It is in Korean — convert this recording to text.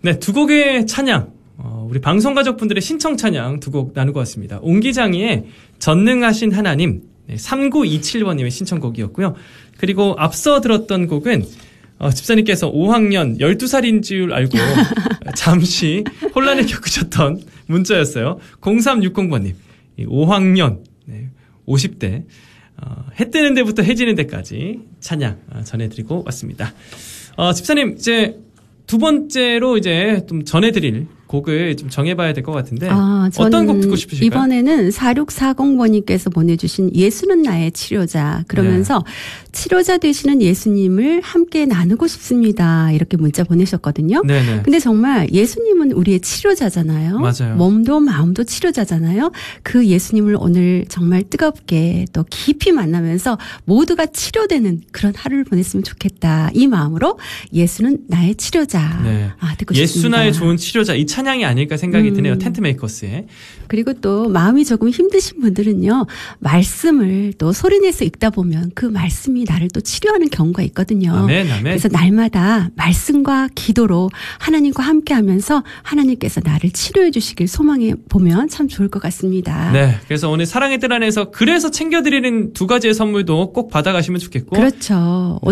네, 두 곡의 찬양. 우리 방송가족분들의 신청 찬양 두 곡 나누고 왔습니다. 옹기장이의 전능하신 하나님, 3927번님의 신청곡이었고요. 그리고 앞서 들었던 곡은 집사님께서 5학년 12살인 줄 알고 잠시 혼란을 겪으셨던 문자였어요. 0360번님, 5학년 50대 해 뜨는 데부터 해 지는 데까지 찬양 전해드리고 왔습니다. 집사님, 이제 두 번째로 이제 좀 전해드릴 곡을 좀 정해봐야 될 것 같은데 어떤 곡 듣고 싶으실까요? 이번에는 4640번님께서 보내주신 예수는 나의 치료자 그러면서 치료자 되시는 예수님을 함께 나누고 싶습니다. 이렇게 문자 보내셨거든요. 네네. 근데 정말 예수님은 우리의 치료자잖아요. 맞아요. 몸도 마음도 치료자잖아요. 그 예수님을 오늘 정말 뜨겁게 또 깊이 만나면서 모두가 치료되는 그런 하루를 보냈으면 좋겠다. 이 마음으로 예수는 나의 치료자. 네. 듣고 예수 싶습니다. 나의 좋은 치료자, 이 찬양이 아닐까 생각이 드네요. 텐트메이커스의. 그리고 또 마음이 조금 힘드신 분들은요. 말씀을 또 소리내서 읽다 보면 그 말씀이 나를 또 치료하는 경우가 있거든요. 아멘, 아멘. 그래서 날마다 말씀과 기도로 하나님과 함께하면서 하나님께서 나를 치료해 주시길 소망해 보면 참 좋을 것 같습니다. 네, 그래서 오늘 사랑의 뜰 안에서 그래서 챙겨드리는 두 가지의 선물도 꼭 받아가시면 좋겠고. 그렇죠.